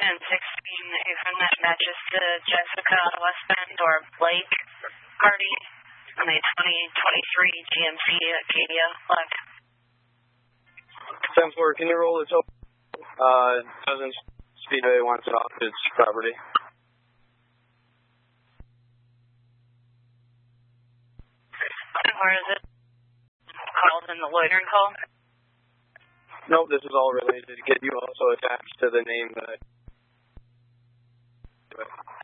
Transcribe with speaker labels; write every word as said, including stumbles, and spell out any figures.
Speaker 1: and sixteen, if that matches to Jessica West Bend or Blake Hardy on the twenty twenty-three G M C Acadia Black.
Speaker 2: ten four, can you roll this over? Uh, Cousins Speedway wants it off its property.
Speaker 1: Or is it called in the loitering call?
Speaker 2: Nope, this is all related to get you also attached to the name that I...